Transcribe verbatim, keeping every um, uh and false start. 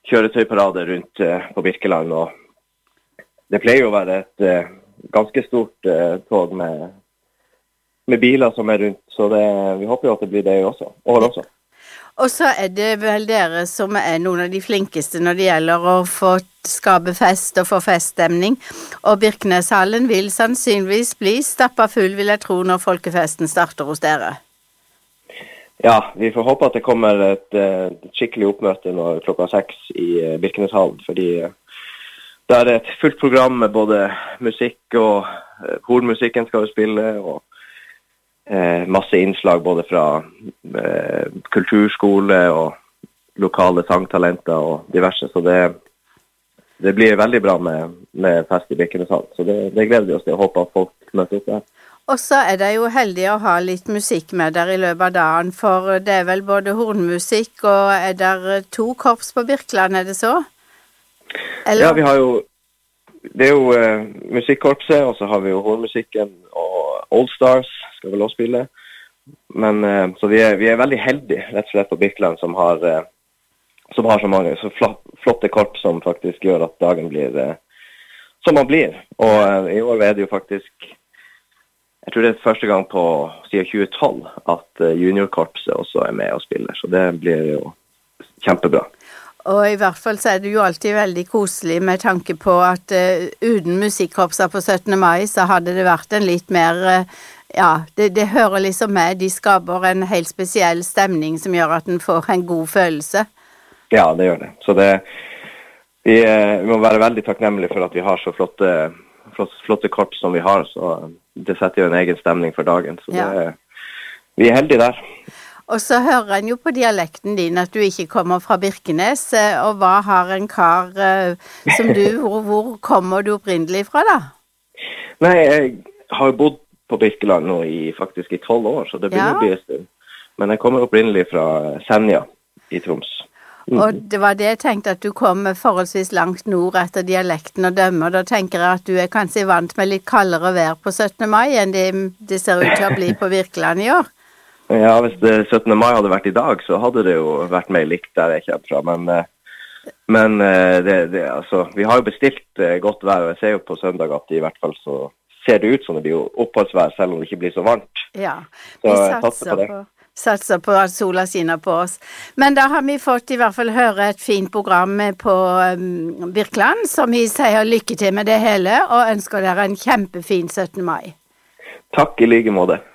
kjøretøyparade rundt uh, på Birkeland, og det pleier jo å være et uh, ganske stort uh, tog med, med biler som er rundt, så det, vi håper jo at det blir det også, år også. Og så er det vel dere som er noen av de flinkeste når det gjelder å få skape fest og få feststemning. Og Birkeneshallen vil sannsynligvis bli stappet full, vil jeg tro, når folkefesten starter hos dere. Ja, vi får håpe at det kommer et, et skikkelig oppmøte når klokka seks i Birkeneshallen, fordi det er et fullt program med både musikk og hornmusikken skal vi spille, og Eh, masse innslag både fra eh, kulturskole og lokale sangtalenter og diverse, så det, det blir veldig bra med, med fest i Birkeneshallen, så det, det gleder vi oss til, og håper at folk møter opp der. Og så er det jo heldig å ha litt musikk med der i løpet av dagen, for det er vel både hornmusikk og er der to korps på Birkeland, er det så? Eller? Ja, vi har jo, det er jo eh, musikkorpset, og så har vi jo hornmusikken og All Stars skal vel også spille, men uh, så vi er, vi er veldig heldige rett og slett på Birkeland som har, uh, som har så mange så flott, flotte kort som faktisk gjør at dagen blir uh, som man blir, og uh, i år er det jo faktisk jeg tror det er første gang på siden tjue tolv at uh, juniorkorpset også er med og spiller, så det blir jo kjempebra. Og i hvert fall så er det jo alltid veldig koselig med tanke på at uh, uten musikkorpser på syttende mai så hadde det vært en litt mer, uh, ja, det, det hører liksom med, de skaper en helt spesiell stemning som gjør at den får en god følelse. Ja, det gjør det. Så det, vi, uh, vi må være veldig takknemlige for at vi har så flotte, flotte, flotte korps som vi har, så det setter jo en egen stemning for dagen, så ja. det, vi er heldige der. Og så hører en jo på dialekten din at du ikke kommer fra Birkenes, og hva har en kar som du, hvor, hvor kommer du opprinnelig fra da? Nei, jeg har jo bodd på Birkeland nå i faktisk i tolv år, så det begynner ja. å bli en stund. Men jeg kommer opprinnelig fra Senja i Troms. Mm. Og det var det jeg tenkte at du kom forholdsvis langt nord etter dialekten og dømmer, da tenker jeg at du er kanskje vant med litt kaldere vær på syttende mai enn det, det ser ut til å bli på Birkeland i år. Ja, hvis det syttende mai hadde vært i dag, så hadde det jo vært mer likt der jeg kommer fra, men, men det, det, altså, vi har jo bestilt godt vær, og jeg ser jo på søndag at i hvert fall så ser det ut som det blir jo oppholdsvær, selv om det ikke blir så varmt. Ja, vi så, satser på, på, satser på at sola skinner på oss. Men da har vi fått i hvert fall høre et fint program på um, Birkeland, som vi sier lykke til med det hele, og ønsker dere en kjempefin syttende mai. Takk i like måte.